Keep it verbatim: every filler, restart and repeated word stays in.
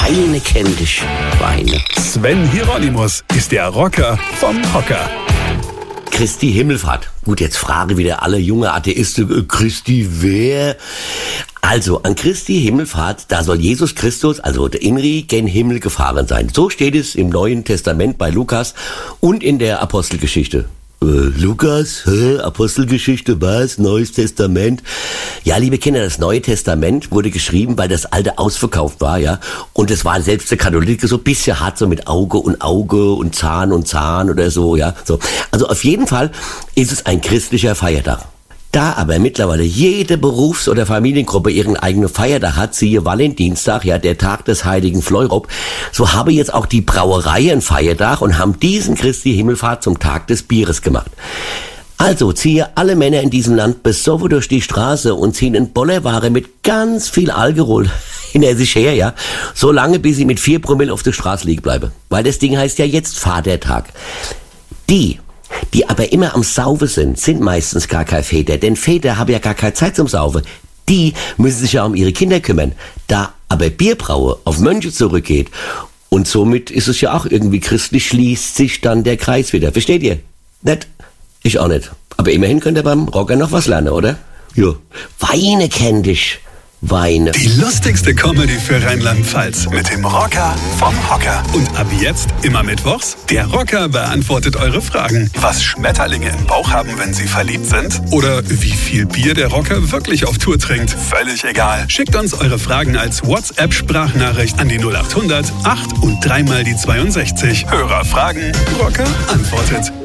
Weine kenn dich, Weine. Sven Hieronymus ist der Rocker vom Hocker. Christi Himmelfahrt. Gut, jetzt fragen wieder alle junge Atheisten, äh, Christi wer? Also, an Christi Himmelfahrt, da soll Jesus Christus, also der Inri, gen Himmel gefahren sein. So steht es im Neuen Testament bei Lukas und in der Apostelgeschichte. Äh, Lukas, hä? Apostelgeschichte, was? Neues Testament? Ja, liebe Kinder, das Neue Testament wurde geschrieben, weil das Alte ausverkauft war, ja. Und es war selbst der Katholike so ein bisschen hart, so mit Auge und Auge und Zahn und Zahn oder so, ja. So. Also auf jeden Fall ist es ein christlicher Feiertag. Da aber mittlerweile jede Berufs- oder Familiengruppe ihren eigenen Feiertag hat, siehe Valentinstag, ja, der Tag des heiligen Fleurop, so habe jetzt auch die Brauerei einen Feiertag und haben diesen Christi Himmelfahrt zum Tag des Bieres gemacht. Also ziehe alle Männer in diesem Land besoffen durch die Straße und ziehen in Bollerware mit ganz viel Alkohol hinter sich her, ja, so lange bis sie mit vier Promille auf der Straße liegen bleiben. Weil das Ding heißt ja jetzt Vatertag. Die Die aber immer am Saufen sind, sind meistens gar kein Väter, denn Väter haben ja gar keine Zeit zum Saufen. Die müssen sich ja um ihre Kinder kümmern. Da aber Bierbraue auf Mönche zurückgeht und somit ist es ja auch irgendwie christlich, schließt sich dann der Kreis wieder. Versteht ihr? Nicht? Ich auch nicht. Aber immerhin könnt ihr beim Rocker noch was lernen, oder? Jo. Weine kenn dich. Weine. Die lustigste Comedy für Rheinland-Pfalz mit dem Rocker vom Hocker. Und ab jetzt immer mittwochs, der Rocker beantwortet eure Fragen. Was Schmetterlinge im Bauch haben, wenn sie verliebt sind? Oder wie viel Bier der Rocker wirklich auf Tour trinkt? Völlig egal. Schickt uns eure Fragen als WhatsApp-Sprachnachricht an die null acht hundert acht und dreimal die zweiundsechzig. Hörer fragen, Rocker antwortet.